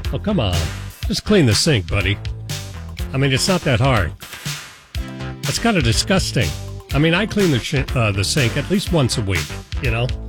Oh, come on. Just clean the sink, buddy. I mean, it's not that hard. That's kind of disgusting. I mean, I clean the sink at least once a week, you know?